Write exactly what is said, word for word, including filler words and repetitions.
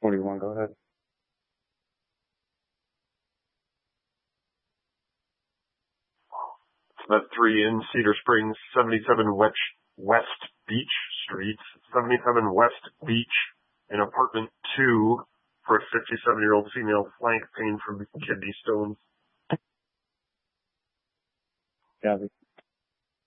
forty-one, go ahead. That's three in Cedar Springs, seventy-seven West, West Beach Street, seventy-seven West Beach, in apartment two, for a fifty-seven-year-old female, flank pain from kidney stones. Copy.